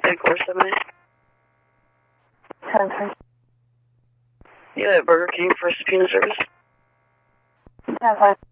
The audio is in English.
62478. 10-3. Yeah, Burger King for subpoena service. 10-5.